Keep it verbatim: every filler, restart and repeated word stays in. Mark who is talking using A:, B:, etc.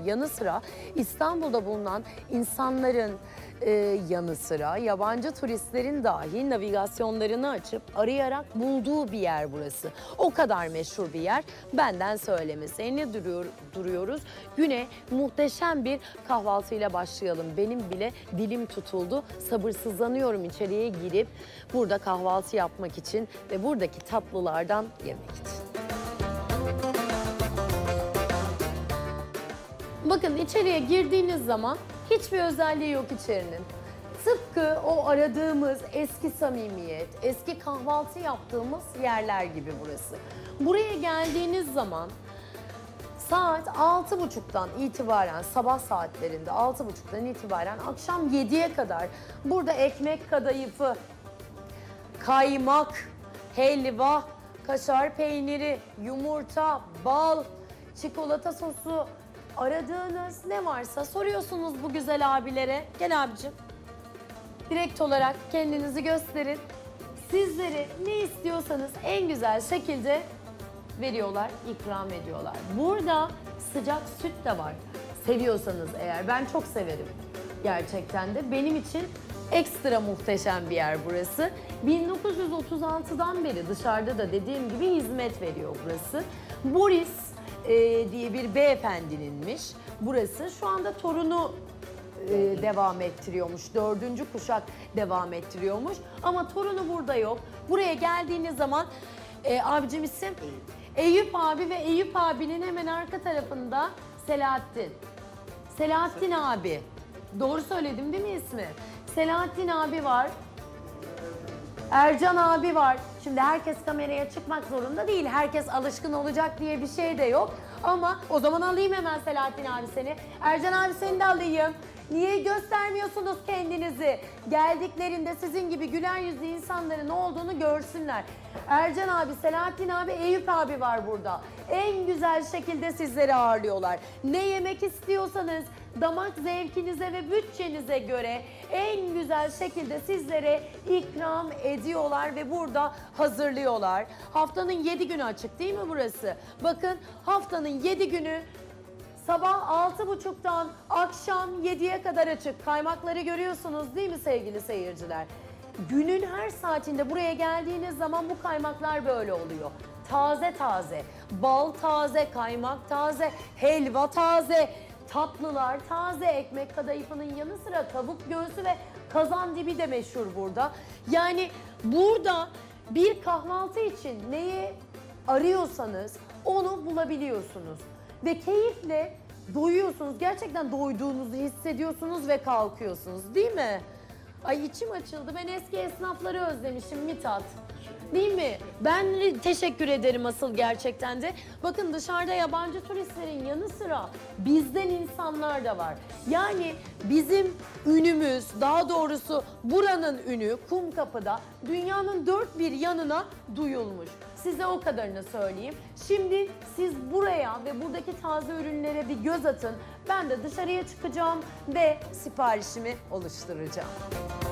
A: yanı sıra İstanbul'da bulunan insanların e, yanı sıra yabancı turistlerin dahi navigasyonlarını açıp arayarak bulduğu bir yer burası. O kadar meşhur bir yer, benden söylemesi. Ne duruyor, duruyoruz? Güne muhteşem bir kahvaltıyla başlayalım. Benim bile dilim tutuldu. Sabırsızlanıyorum içeriye girip burada kahvaltı yapmak için ve buradaki tatlılardan yemek için. Bakın içeriye girdiğiniz zaman hiçbir özelliği yok içerinin. Tıpkı o aradığımız eski samimiyet, eski kahvaltı yaptığımız yerler gibi burası. Buraya geldiğiniz zaman saat altı buçuktan itibaren, sabah saatlerinde altı buçuktan itibaren akşam yediye kadar burada ekmek kadayıfı, kaymak, helva, kaşar peyniri, yumurta, bal, çikolata sosu, aradığınız ne varsa soruyorsunuz bu güzel abilere. Gel abicim. Direkt olarak kendinizi gösterin. Sizleri ne istiyorsanız en güzel şekilde veriyorlar, ikram ediyorlar. Burada sıcak süt de var. Seviyorsanız eğer, ben çok severim gerçekten de. Benim için ekstra muhteşem bir yer burası. bin dokuz yüz otuz altıdan beri dışarıda da dediğim gibi hizmet veriyor burası. Boris e, diye bir beyefendininmiş burası. Şu anda torunu e, devam ettiriyormuş. Dördüncü kuşak devam ettiriyormuş. Ama torunu burada yok. Buraya geldiğiniz zaman e, abicim isim? Eyüp abi ve Eyüp abinin hemen arka tarafında Selahattin. Selahattin abi. Doğru söyledim değil mi ismi? Selahattin abi var. Ercan abi var. Şimdi herkes kameraya çıkmak zorunda değil. Herkes alışkın olacak diye bir şey de yok. Ama o zaman alayım hemen Selahattin abi seni. Ercan abi seni de alayım. Niye göstermiyorsunuz kendinizi? Geldiklerinde sizin gibi güler yüzlü insanların olduğunu görsünler. Ercan abi, Selahattin abi, Eyüp abi var burada. En güzel şekilde sizleri ağırlıyorlar. Ne yemek istiyorsanız damak zevkinize ve bütçenize göre en güzel şekilde sizlere ikram ediyorlar ve burada hazırlıyorlar. Haftanın yedi günü açık değil mi burası? Bakın haftanın yedi günü sabah altı buçuktan akşam yediye kadar açık. Kaymakları görüyorsunuz değil mi sevgili seyirciler? Günün her saatinde buraya geldiğiniz zaman bu kaymaklar böyle oluyor. Taze taze, bal taze, kaymak taze, helva taze, tatlılar taze, ekmek kadayıfının yanı sıra tavuk göğsü ve kazan dibi de meşhur burada. Yani burada bir kahvaltı için neyi arıyorsanız onu bulabiliyorsunuz. Ve keyifle doyuyorsunuz. Gerçekten doyduğunuzu hissediyorsunuz ve kalkıyorsunuz değil mi? Ay içim açıldı. Ben eski esnafları özlemişim Mithat. Değil mi? Ben teşekkür ederim asıl gerçekten de. Bakın dışarıda yabancı turistlerin yanı sıra bizden insanlar da var. Yani bizim ünümüz, daha doğrusu buranın ünü Kumkapı'da dünyanın dört bir yanına duyulmuş. Size o kadarını söyleyeyim. Şimdi siz buraya ve buradaki taze ürünlere bir göz atın. Ben de dışarıya çıkacağım ve siparişimi oluşturacağım.